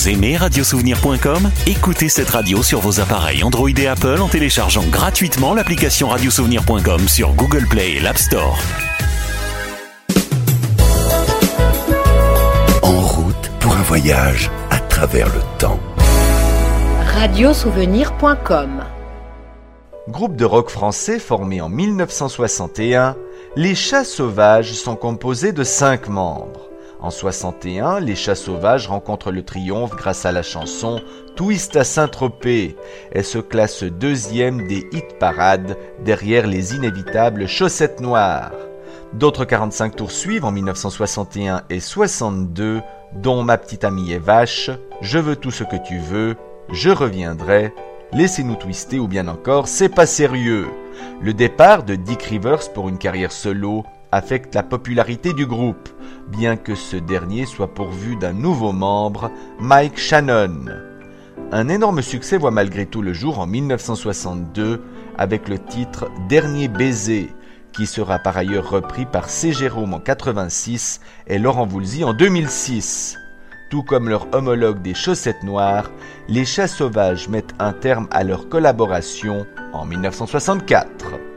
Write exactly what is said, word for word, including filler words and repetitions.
Vous aimez radiosouvenir point com ? Écoutez cette radio sur vos appareils Android et Apple en téléchargeant gratuitement l'application radiosouvenir point com sur Google Play et l'App Store. En route pour un voyage à travers le temps. radiosouvenir point com. Groupe de rock français formé en mille neuf cent soixante et un, les Chats Sauvages sont composés de cinq membres. En soixante et un, les Chats Sauvages rencontrent le triomphe grâce à la chanson « Twist à Saint-Tropez » et se classent deuxième des hit-parades derrière les inévitables Chaussettes Noires. D'autres quarante-cinq tours suivent en mille neuf cent soixante et un et soixante-deux, dont « Ma petite amie est vache »,« Je veux tout ce que tu veux »,« Je reviendrai », « Laissez-nous twister » ou bien encore « C'est pas sérieux ». Le départ de Dick Rivers pour une carrière solo affecte la popularité du groupe, bien que ce dernier soit pourvu d'un nouveau membre, Mike Shannon. Un énorme succès voit malgré tout le jour en mille neuf cent soixante-deux avec le titre « Dernier baiser », qui sera par ailleurs repris par C. Jérôme en quatre-vingt-six et Laurent Voulzy en deux mille six. Tout comme leur homologue des Chaussettes Noires, les Chats Sauvages mettent un terme à leur collaboration en mille neuf cent soixante-quatre.